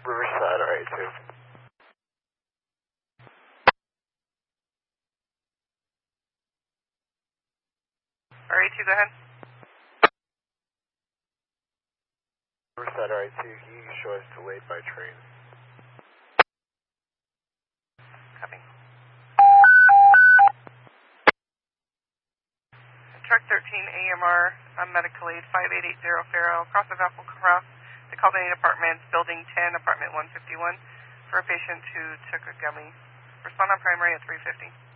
Riverside, RA2. RA2, go ahead. Riverside, RA2, can you show us delayed by train? Copy. Truck 13 AMR, medical aid 5880 Faro, Cross of Apple Cross, the Caldani Apartments, Building 10, Apartment 151, for a patient who took a gummy. Respond on primary at 350.